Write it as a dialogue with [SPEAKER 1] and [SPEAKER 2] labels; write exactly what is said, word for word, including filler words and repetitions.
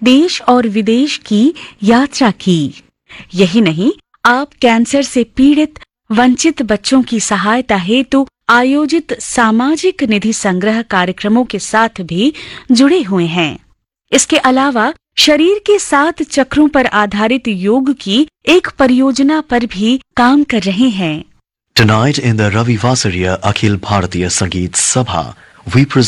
[SPEAKER 1] देश और विदेश की यात्रा की। यही नहीं, आप कैंसर से पीड़ित वंचित बच्चों की सहायता हेतु आयोजित सामाजिक निधि संग्रह कार्यक्रमों के साथ भी जुड़े हुए हैं। इसके अलावा शरीर के सात चक्रों पर आधारित योग की एक परियोजना पर भी काम कर रहे हैं।
[SPEAKER 2] Tonight in the Ravi Vasariya Akhil Bharatiya Sangeet Sabha, we present